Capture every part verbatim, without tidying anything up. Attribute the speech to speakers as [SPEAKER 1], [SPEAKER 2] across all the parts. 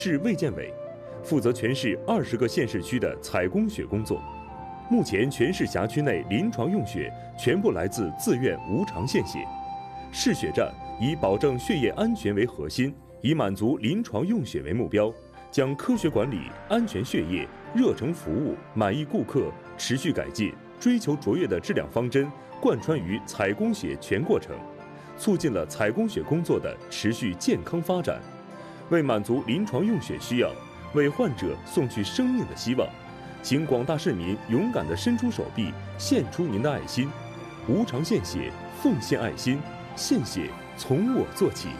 [SPEAKER 1] 市卫健委，负责全市二十个县市区的采供血工作。目前全市辖区内临床用血全部来自自愿无偿献血。试血站以保证血液安全为核心，以满足临床用血为目标，将科学管理、安全血液、热诚服务、满意顾客、持续改进、追求卓越的质量方针贯穿于采供血全过程，促进了采供血工作的持续健康发展。为满足临床用血需要，为患者送去生命的希望，请广大市民勇敢地伸出手臂，献出您的爱心，无偿献血，奉献爱心，献血从我做起。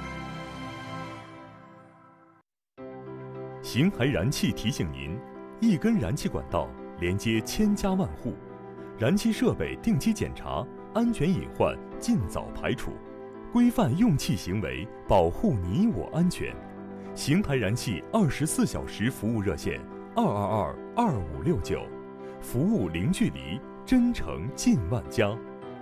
[SPEAKER 1] 邢台燃气提醒您，一根燃气管道连接千家万户，燃气设备定期检查，安全隐患尽早排除，规范用气行为，保护你我安全。邢台燃气二十四小时服务热线二二二二五六九，服务零距离，真诚近万家。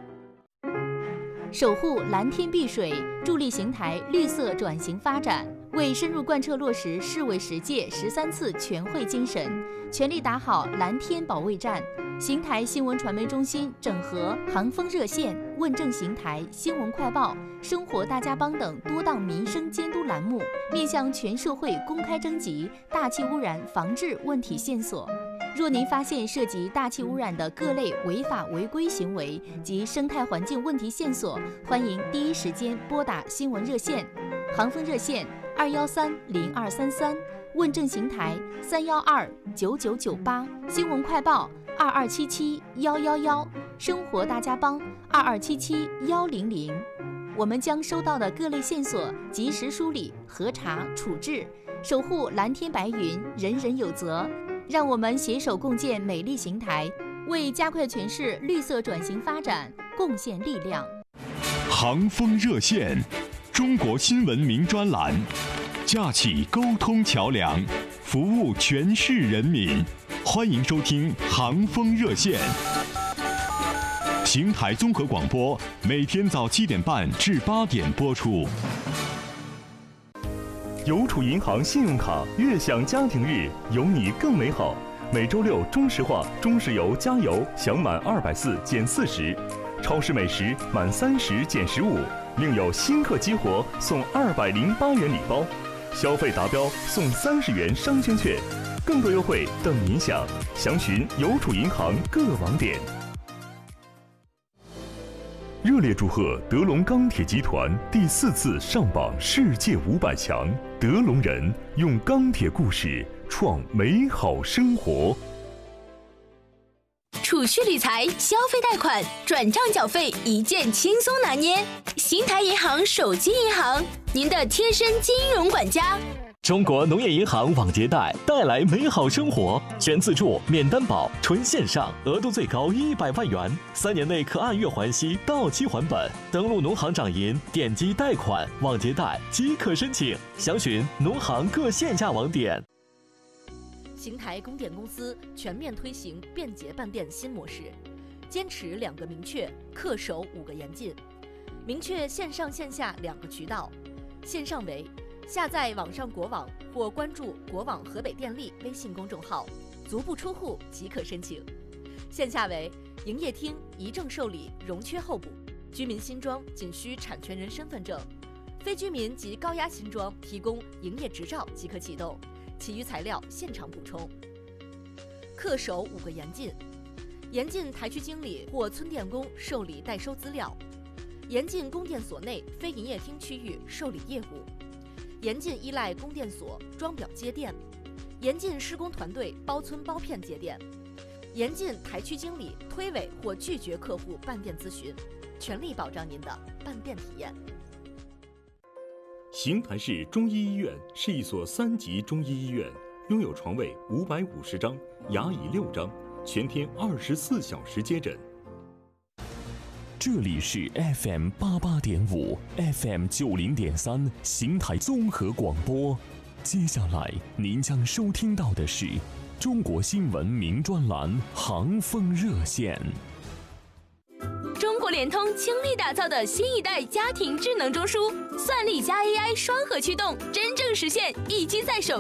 [SPEAKER 2] 守护蓝天碧水，助力邢台绿色转型发展，为深入贯彻落实市委十届十三次全会精神，全力打好蓝天保卫战。邢台新闻传媒中心整合航风热线、问政邢台、新闻快报、生活大家帮等多档民生监督栏目，面向全社会公开征集大气污染防治问题线索。若您发现涉及大气污染的各类违法违规行为及生态环境问题线索，欢迎第一时间拨打新闻热线，航风热线二幺三零二三三，问政邢台三幺二九九九八，新闻快报二二七七幺幺幺，生活大家帮二二七七幺零零。我们将收到的各类线索及时梳理、核查、处置，守护蓝天白云，人人有责。让我们携手共建美丽邢台，为加快全市绿色转型发展贡献力量。
[SPEAKER 3] 航风热线，中国新闻名专栏，架起沟通桥梁，服务全市人民。欢迎收听航风热线。邢台综合广播每天早七点半至八点播出。
[SPEAKER 1] 邮储银行信用卡悦享家庭日，有你更美好。每周六中石化、中石油加油享满二百四减四十，超市美食满三十减十五，另有新客激活送二百零八元礼包，消费达标送三十元商圈券，更多优惠等您享。详询邮储银行各网点。热烈祝贺德龙钢铁集团第四次上榜世界五百强，德龙人用钢铁故事创美好生活。
[SPEAKER 4] 储蓄理财、消费贷款、转账缴费一键轻松拿捏。邢台银行手机银行，您的贴身金融管家。
[SPEAKER 5] 中国农业银行网结贷带来美好生活，全自助、免担保、纯线上，额度最高一百万元，三年内可按月还息，到期还本。登录农行掌银，点击贷款、网结贷即可申请。详询农行各线下网点。
[SPEAKER 6] 邢台供电公司全面推行便捷办电新模式，坚持两个明确，恪守五个严禁。明确线上线下两个渠道，线上为下载网上国网或关注国网河北电力微信公众号，足不出户即可申请。线下为营业厅一证受理，容缺候补，居民新装仅需产权人身份证，非居民及高压新装提供营业执照即可启动，其余材料现场补充。恪守五个严禁：严禁台区经理或村电工受理代收资料，严禁供电所内非营业厅区域受理业务，严禁依赖供电所装表接电，严禁施工团队包村包片接电，严禁台区经理推诿或拒绝客户办电咨询，全力保障您的办电体验。
[SPEAKER 1] 邢台市中医医院是一所三级中医医院，拥有床位五百五十张，牙椅六张，全天二十四小时接诊。
[SPEAKER 5] 这里是 F M 八八点五 ，F M 九零点三，邢台综合广播。接下来您将收听到的是中国新闻名专栏《航风热线》。
[SPEAKER 4] 中国联通倾力打造的新一代家庭智能中枢， 算力加 A I 双核驱动，真正实现一机在手、